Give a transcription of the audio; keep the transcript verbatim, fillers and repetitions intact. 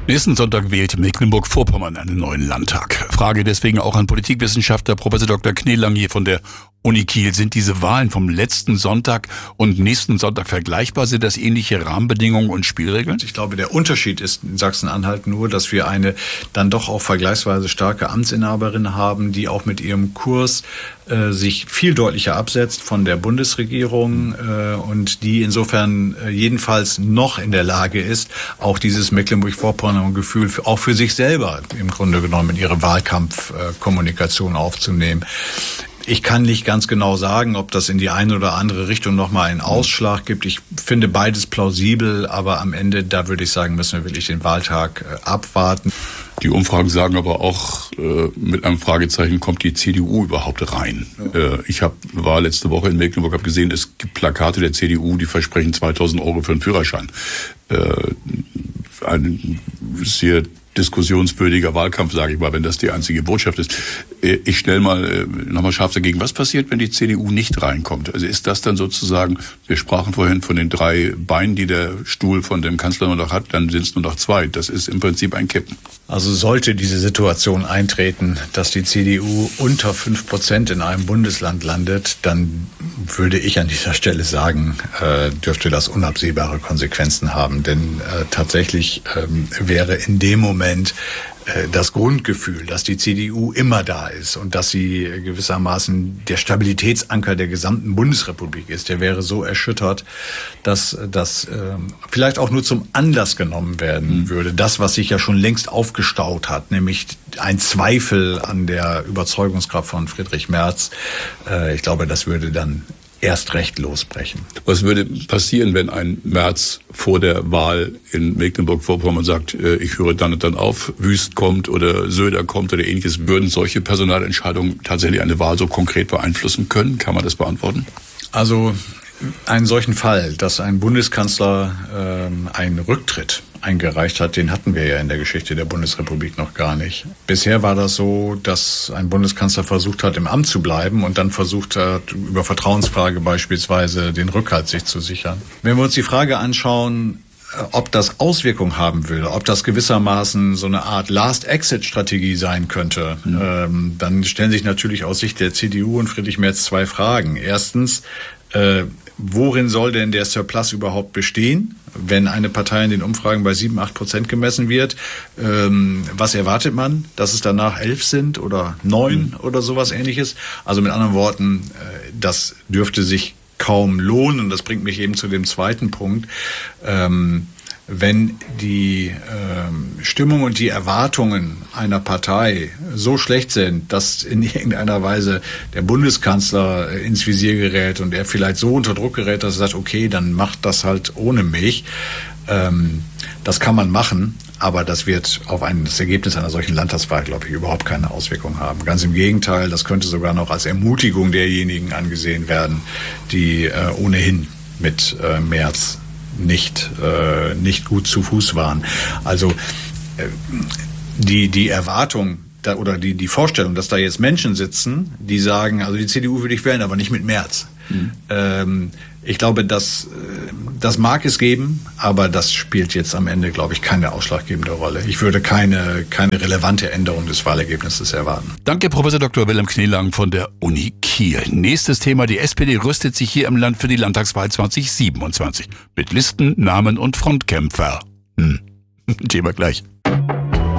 Nächsten Sonntag wählt Mecklenburg-Vorpommern einen neuen Landtag. Frage deswegen auch an Politikwissenschaftler Professor Doktor Kneelang hier von der Uni Kiel. Sind diese Wahlen vom letzten Sonntag und nächsten Sonntag vergleichbar? Sind das ähnliche Rahmenbedingungen und Spielregeln? Ich glaube, der Unterschied ist in Sachsen-Anhalt nur, dass wir eine dann doch auch vergleichsweise starke Amtsinhaberin haben, die auch mit ihrem Kurs äh, sich viel deutlicher absetzt von der Bundesregierung äh, und die insofern äh, jedenfalls noch in der Lage ist, auch dieses Mecklenburg-Vorpommern-Gefühl auch für sich selber im Grunde genommen in ihre Wahlkampfkommunikation aufzunehmen. Ich kann nicht ganz genau sagen, ob das in die eine oder andere Richtung nochmal einen Ausschlag gibt. Ich finde beides plausibel, aber am Ende, da würde ich sagen, müssen wir wirklich den Wahltag äh, abwarten. Die Umfragen sagen aber auch, äh, mit einem Fragezeichen, kommt die C D U überhaupt rein? Ja. Äh, ich hab, war letzte Woche in Mecklenburg, habe gesehen, es gibt Plakate der C D U, die versprechen zweitausend Euro für einen Führerschein. Äh, ein sehr diskussionswürdiger Wahlkampf, sage ich mal, wenn das die einzige Botschaft ist. Ich stelle mal nochmal scharf dagegen. Was passiert, wenn die C D U nicht reinkommt? Also ist das dann sozusagen, wir sprachen vorhin von den drei Beinen, die der Stuhl von dem Kanzler nur noch hat, dann sind es nur noch zwei. Das ist im Prinzip ein Kippen. Also sollte diese Situation eintreten, dass die C D U unter fünf Prozent in einem Bundesland landet, dann würde ich an dieser Stelle sagen, äh, dürfte das unabsehbare Konsequenzen haben. Denn äh, tatsächlich ähm, wäre in dem Moment äh, das Grundgefühl, dass die C D U immer da ist und dass sie gewissermaßen der Stabilitätsanker der gesamten Bundesrepublik ist, der wäre so erschüttert, dass das äh, vielleicht auch nur zum Anlass genommen werden würde. Das, was sich ja schon längst aufgestaut hat, nämlich ein Zweifel an der Überzeugungskraft von Friedrich Merz. Äh, ich glaube, das würde dann erst recht losbrechen. Was würde passieren, wenn ein Merz vor der Wahl in Mecklenburg-Vorpommern sagt, ich höre dann und dann auf, Wüst kommt oder Söder kommt oder ähnliches? Würden solche Personalentscheidungen tatsächlich eine Wahl so konkret beeinflussen können? Kann man das beantworten? Also einen solchen Fall, dass ein Bundeskanzler ähm, einen Rücktritt eingereicht hat, den hatten wir ja in der Geschichte der Bundesrepublik noch gar nicht. Bisher war das so, dass ein Bundeskanzler versucht hat, im Amt zu bleiben und dann versucht hat, über Vertrauensfrage beispielsweise den Rückhalt sich zu sichern. Wenn wir uns die Frage anschauen, ob das Auswirkungen haben würde, ob das gewissermaßen so eine Art Last-Exit-Strategie sein könnte, mhm. ähm, dann stellen sich natürlich aus Sicht der C D U und Friedrich Merz zwei Fragen. Erstens, äh, worin soll denn der Surplus überhaupt bestehen, wenn eine Partei in den Umfragen bei sieben, acht Prozent gemessen wird? Ähm, was erwartet man? Dass es danach elf sind oder neun mhm. oder sowas Ähnliches? Also mit anderen Worten, äh, das dürfte sich kaum lohnen. Und das bringt mich eben zu dem zweiten Punkt. Ähm, wenn die ähm, Stimmung und die Erwartungen einer Partei so schlecht sind, dass in irgendeiner Weise der Bundeskanzler ins Visier gerät und er vielleicht so unter Druck gerät, dass er sagt, okay, dann macht das halt ohne mich. Ähm, das kann man machen, aber das wird auf ein, das Ergebnis einer solchen Landtagswahl, glaube ich, überhaupt keine Auswirkung haben. Ganz im Gegenteil, das könnte sogar noch als Ermutigung derjenigen angesehen werden, die äh, ohnehin mit äh, Merz nicht äh, nicht gut zu Fuß waren. Also äh, die die Erwartung da, oder die die Vorstellung, dass da jetzt Menschen sitzen, die sagen, also die C D U würde ich wählen, aber nicht mit Merz. Mhm. Ähm, ich glaube, das das mag es geben, aber das spielt jetzt am Ende, glaube ich, keine ausschlaggebende Rolle. Ich würde keine keine relevante Änderung des Wahlergebnisses erwarten. Danke, Professor Doktor Wilhelm Kneelang von der Uni Kiel. Nächstes Thema: Die S P D rüstet sich hier im Land für die Landtagswahl zwanzig siebenundzwanzig mit Listen, Namen und Frontkämpfer. Hm. Thema gleich.